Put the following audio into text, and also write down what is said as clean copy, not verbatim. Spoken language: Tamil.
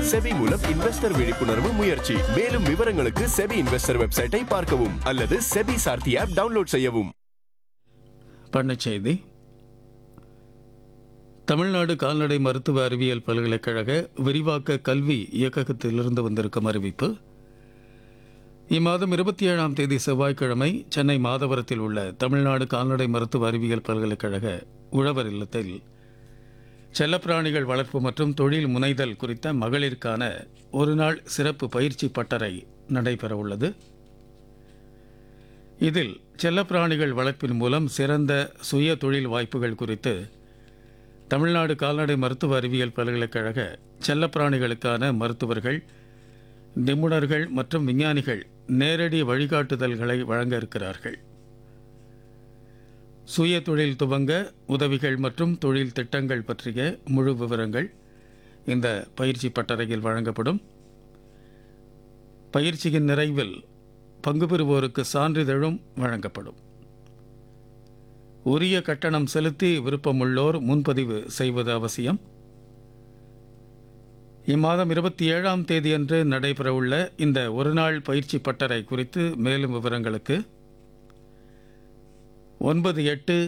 செபி மூலம் இன்வெஸ்டர் விழிப்புணர்வு முயற்சி. மேலும் விவரங்களுக்கு செபி இன்வெஸ்டர் வெப்சைட்டை பார்க்கவும் அல்லது செபி சார்த்தி ஆப் டவுன்லோட் செய்யவும். பண்ணைச் செய்தி. தமிழ்நாடு கால்நடை மருத்துவ அறிவியல் பல்கலைக்கழக விரிவாக்க கல்வி இயக்ககத்திலிருந்து வந்திருக்கும் அறிவிப்பு. இம்மாதம் 27ஆம் தேதி செவ்வாய்க்கிழமை சென்னை மாதவரத்தில் உள்ள தமிழ்நாடு கால்நடை மருத்துவ அறிவியல் பல்கலைக்கழக உழவர் இல்லத்தில் செல்லப்பிராணிகள் வளர்ப்பு மற்றும் தொழில் முனைதல் குறித்த மகளிருக்கான ஒருநாள் சிறப்பு பயிற்சி பட்டறை நடைபெறவுள்ளது. இதில் செல்லப்பிராணிகள் வளர்ப்பின் மூலம் சிறந்த சுய தொழில் வாய்ப்புகள் குறித்து தமிழ்நாடு கால்நடை மருத்துவ அறிவியல் பல்கலைக்கழக செல்லப்பிராணிகளுக்கான மருத்துவர்கள், நிபுணர்கள் மற்றும் விஞ்ஞானிகள் நேரடி வழிகாட்டுதல்களை வழங்க இருக்கிறார்கள். சுய தொழில் துவங்க உதவிகள் மற்றும் தொழில் திட்டங்கள் பற்றிய முழு விவரங்கள் இந்த பயிற்சி பட்டறையில் வழங்கப்படும். பயிற்சியின் நிறைவில் பங்கு பெறுவோருக்கு சான்றிதழும் வழங்கப்படும். உரிய கட்டணம் செலுத்தி விருப்பமுள்ளோர் முன்பதிவு செய்வது அவசியம். இம்மாதம் 27ஆம் தேதியன்று நடைபெறவுள்ள இந்த ஒருநாள் பயிற்சி பட்டறை குறித்து மேலும் விவரங்களுக்கு 98